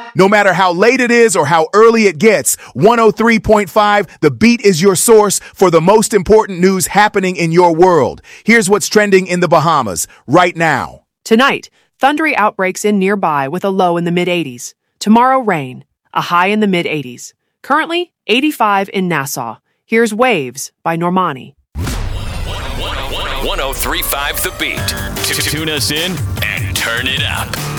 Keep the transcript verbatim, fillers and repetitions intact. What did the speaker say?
No matter how late it is or how early it gets, one oh three point five, The Beat is your source for the most important news happening in your world. Here's what's trending in the Bahamas right now. Tonight, thundery outbreaks in nearby with a low in the mid eighties. Tomorrow, rain, a high in the mid eighties. Currently, eighty-five in Nassau. Here's Waves by Normani. one oh three point five The Beat. Tune us in and turn it up.